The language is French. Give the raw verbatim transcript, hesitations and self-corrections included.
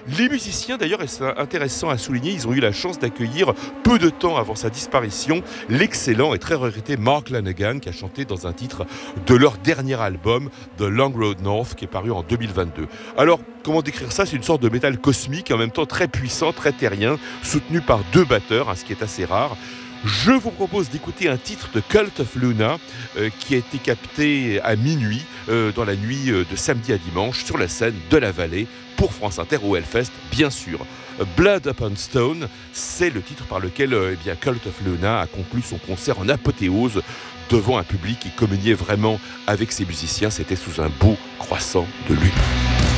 Les musiciens, d'ailleurs, et c'est intéressant à souligner, ils ont eu la chance d'accueillir, peu de temps avant sa disparition, l'excellent et très regretté Mark Lanegan, qui a chanté dans un titre de leur dernier album, The Long Road North, qui est paru en deux mille vingt-deux. Alors, comment décrire ça ? C'est une sorte de métal cosmique, en même temps très puissant, très terrien, soutenu par deux batteurs, hein, ce qui est assez rare. Je vous propose d'écouter un titre de Cult of Luna euh, qui a été capté à minuit, euh, dans la nuit euh, de samedi à dimanche, sur la scène de la Vallée, pour France Inter au Hellfest, bien sûr. Blood Upon Stone, c'est le titre par lequel euh, eh bien, Cult of Luna a conclu son concert en apothéose devant un public qui communiait vraiment avec ses musiciens. C'était sous un beau croissant de lune.